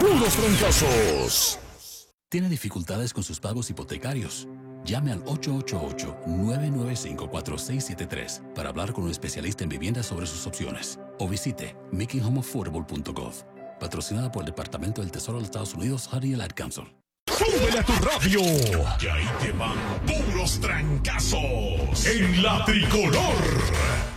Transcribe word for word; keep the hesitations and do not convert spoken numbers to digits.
puros trancazos. ¿Tiene dificultades con sus pagos hipotecarios? Llame al ocho ocho ocho, nueve nueve cinco, cuatro seis siete tres para hablar con un especialista en vivienda sobre sus opciones. O visite making home affordable punto gov. Patrocinada por el Departamento del Tesoro de los Estados Unidos, Honey Ad Council. ¡Súbele a tu radio! Y ahí te van puros trancazos en la tricolor.